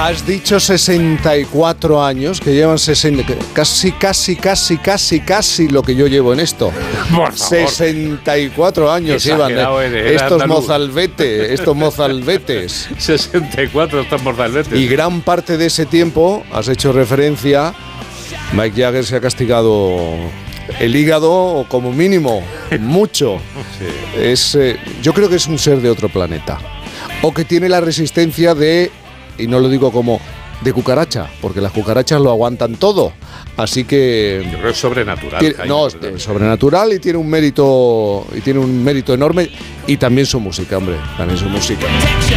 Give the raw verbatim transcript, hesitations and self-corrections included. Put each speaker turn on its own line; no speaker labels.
Has dicho sesenta y cuatro años, que llevan sesenta, casi, casi, casi, casi, casi lo que yo llevo en esto.
Por favor.
sesenta y cuatro años llevan eh, estos mozalbetes, estos mozalbetes.
sesenta y cuatro estos mozalbetes.
Y gran parte de ese tiempo, has hecho referencia, Mick Jagger se ha castigado el hígado, o como mínimo, mucho. Sí. Es, eh, yo creo que es un ser de otro planeta. O que tiene la resistencia de, y no lo digo como de cucaracha, porque las cucarachas lo aguantan todo. Así que
yo creo que es sobrenatural.
Tiene, no, es sobrenatural y tiene un mérito y tiene un mérito enorme, y también su música, hombre, también su música.